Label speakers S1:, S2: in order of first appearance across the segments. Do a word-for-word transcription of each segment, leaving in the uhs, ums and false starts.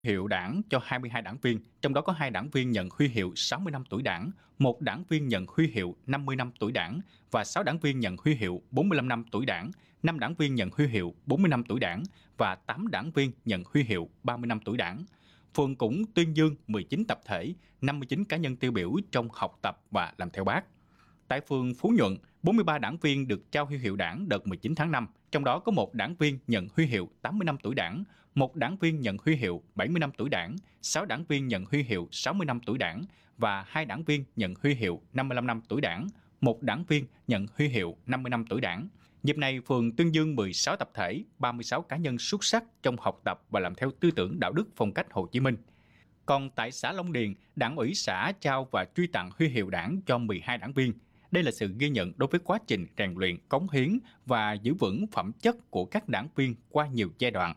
S1: Hiệu đảng cho hai mươi hai đảng viên, trong đó có hai đảng viên nhận huy hiệu sáu mươi năm tuổi đảng, một đảng viên nhận huy hiệu năm mươi năm tuổi đảng và sáu đảng viên nhận huy hiệu bốn mươi lăm năm tuổi đảng, năm đảng viên nhận huy hiệu bốn mươi năm tuổi đảng và tám đảng viên nhận huy hiệu ba mươi năm tuổi đảng. Phường cũng tuyên dương mười chín tập thể, năm mươi chín cá nhân tiêu biểu trong học tập và làm theo Bác. Tại phường Phú Nhuận, bốn mươi ba đảng viên được trao huy hiệu đảng đợt mười chín tháng năm, trong đó có một đảng viên nhận huy hiệu tám mươi năm tuổi đảng, một đảng viên nhận huy hiệu bảy mươi năm tuổi đảng, sáu đảng viên nhận huy hiệu sáu mươi năm tuổi đảng và hai đảng viên nhận huy hiệu năm mươi lăm năm tuổi đảng, một đảng viên nhận huy hiệu năm mươi năm tuổi đảng. Dịp này, phường tuyên dương mười sáu tập thể, ba mươi sáu cá nhân xuất sắc trong học tập và làm theo tư tưởng đạo đức phong cách Hồ Chí Minh. Còn tại xã Long Điền, Đảng ủy xã trao và truy tặng huy hiệu đảng cho mười hai đảng viên. Đây là sự ghi nhận đối với quá trình rèn luyện, cống hiến và giữ vững phẩm chất của các đảng viên qua nhiều giai đoạn.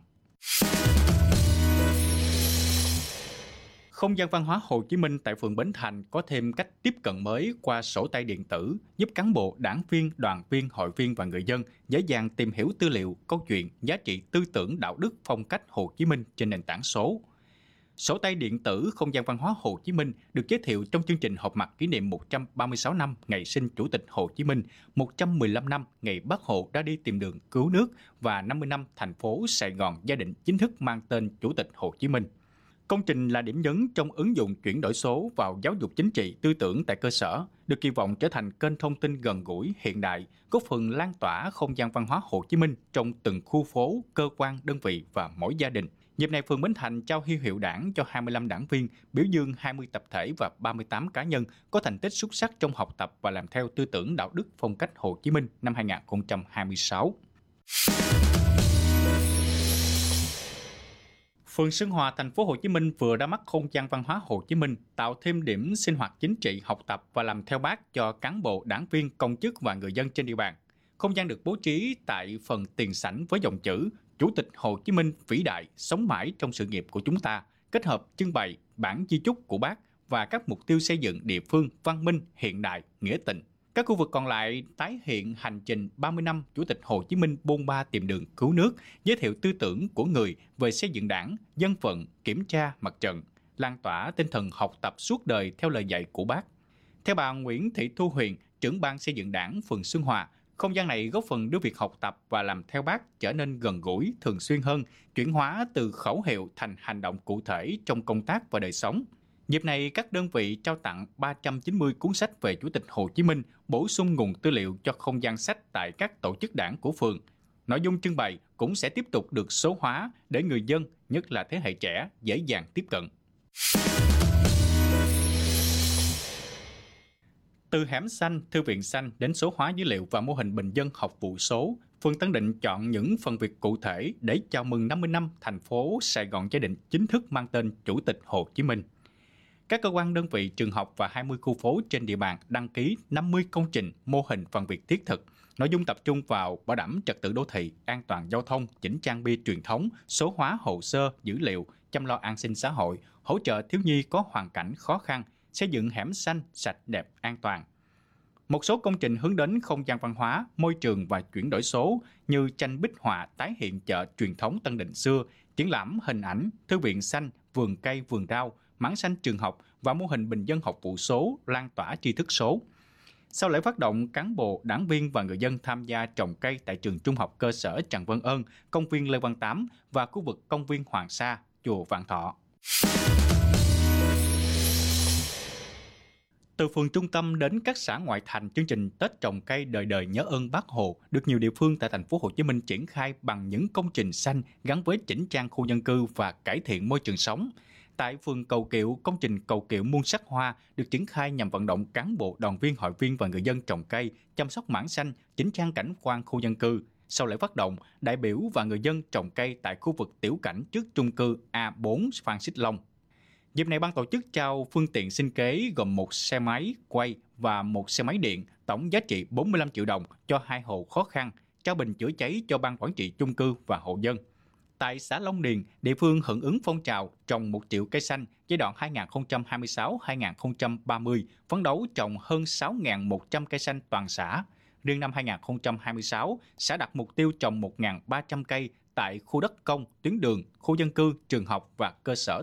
S1: Không gian văn hóa Hồ Chí Minh tại phường Bến Thành có thêm cách tiếp cận mới qua sổ tay điện tử, giúp cán bộ, đảng viên, đoàn viên, hội viên và người dân dễ dàng tìm hiểu tư liệu, câu chuyện, giá trị tư tưởng đạo đức phong cách Hồ Chí Minh trên nền tảng số. Sổ tay điện tử Không gian văn hóa Hồ Chí Minh được giới thiệu trong chương trình họp mặt kỷ niệm một trăm ba mươi sáu năm ngày sinh Chủ tịch Hồ Chí Minh, một trăm mười lăm năm ngày Bác Hồ ra đi tìm đường cứu nước và năm mươi năm thành phố Sài Gòn gia định chính thức mang tên Chủ tịch Hồ Chí Minh. Công trình là điểm nhấn trong ứng dụng chuyển đổi số vào giáo dục chính trị tư tưởng tại cơ sở, được kỳ vọng trở thành kênh thông tin gần gũi, hiện đại, góp phần lan tỏa không gian văn hóa Hồ Chí Minh trong từng khu phố, cơ quan, đơn vị và mỗi gia đình. Dịp này, phường Bến Thành trao huy hiệu đảng cho hai mươi lăm đảng viên, biểu dương hai mươi tập thể và ba mươi tám cá nhân có thành tích xuất sắc trong học tập và làm theo tư tưởng đạo đức phong cách Hồ Chí Minh năm hai không hai sáu. Phường Xuân Hòa, thành phố Hồ Chí Minh vừa ra mắt không gian văn hóa Hồ Chí Minh, tạo thêm điểm sinh hoạt chính trị, học tập và làm theo Bác cho cán bộ, đảng viên, công chức và người dân trên địa bàn. Không gian được bố trí tại phần tiền sảnh với dòng chữ Chủ tịch Hồ Chí Minh vĩ đại, sống mãi trong sự nghiệp của chúng ta, kết hợp trưng bày bản di chúc của Bác và các mục tiêu xây dựng địa phương văn minh, hiện đại, nghĩa tình. Các khu vực còn lại tái hiện hành trình ba mươi năm Chủ tịch Hồ Chí Minh bôn ba tìm đường cứu nước, giới thiệu tư tưởng của người về xây dựng đảng, dân vận, kiểm tra mặt trận, lan tỏa tinh thần học tập suốt đời theo lời dạy của Bác. Theo bà Nguyễn Thị Thu Huyền, trưởng ban xây dựng đảng phường Xuân Hòa, không gian này góp phần đưa việc học tập và làm theo Bác trở nên gần gũi, thường xuyên hơn, chuyển hóa từ khẩu hiệu thành hành động cụ thể trong công tác và đời sống. Dịp này, các đơn vị trao tặng ba trăm chín mươi cuốn sách về Chủ tịch Hồ Chí Minh, bổ sung nguồn tư liệu cho không gian sách tại các tổ chức đảng của phường. Nội dung trưng bày cũng sẽ tiếp tục được số hóa để người dân, nhất là thế hệ trẻ, dễ dàng tiếp cận. Từ hẻm xanh, thư viện xanh đến số hóa dữ liệu và mô hình bình dân học vụ số, phường Tân Định chọn những phần việc cụ thể để chào mừng năm mươi năm thành phố Sài Gòn gia định chính thức mang tên Chủ tịch Hồ Chí Minh. Các cơ quan, đơn vị, trường học và hai mươi khu phố trên địa bàn đăng ký năm mươi công trình mô hình phần việc thiết thực. Nội dung tập trung vào bảo đảm trật tự đô thị, an toàn giao thông, chỉnh trang bia truyền thống, số hóa hồ sơ, dữ liệu, chăm lo an sinh xã hội, hỗ trợ thiếu nhi có hoàn cảnh khó khăn, xây dựng hẻm xanh, sạch, đẹp, an toàn. Một số công trình hướng đến không gian văn hóa, môi trường và chuyển đổi số như tranh bích họa tái hiện chợ truyền thống Tân Định xưa, triển lãm hình ảnh, thư viện xanh, vườn cây, vườn rau, mảng xanh trường học và mô hình bình dân học vụ số, lan tỏa tri thức số. Sau lễ phát động, cán bộ, đảng viên và người dân tham gia trồng cây tại trường trung học cơ sở Trần Văn Ơn, công viên Lê Văn Tám và khu vực công viên Hoàng Sa, chùa Vạn Thọ. Từ phường trung tâm đến các xã ngoại thành, chương trình Tết trồng cây đời đời nhớ ơn Bác Hồ được nhiều địa phương tại thành phố Hồ Chí Minh triển khai bằng những công trình xanh gắn với chỉnh trang khu dân cư và cải thiện môi trường sống. Tại phường Cầu Kiệu, công trình Cầu Kiệu muôn sắc hoa được triển khai nhằm vận động cán bộ, đoàn viên, hội viên và người dân trồng cây, chăm sóc mảng xanh, chỉnh trang cảnh quan khu dân cư. Sau lễ phát động, đại biểu và người dân trồng cây tại khu vực tiểu cảnh trước chung cư A bốn Phan Xích Long. Dịp này, ban tổ chức trao phương tiện sinh kế gồm một xe máy quay và một xe máy điện, tổng giá trị bốn mươi lăm triệu đồng cho hai hộ khó khăn, trao bình chữa cháy cho ban quản trị chung cư và hộ dân. Tại xã Long Điền, địa phương hưởng ứng phong trào trồng một triệu cây xanh giai đoạn hai nghìn không trăm hai mươi sáu đến hai nghìn không trăm ba mươi, phấn đấu trồng hơn sáu nghìn một trăm cây xanh toàn xã. Riêng năm hai nghìn không trăm hai mươi sáu, xã đặt mục tiêu trồng một nghìn ba trăm cây, tại khu đất công, tuyến đường, khu dân cư, trường học và cơ sở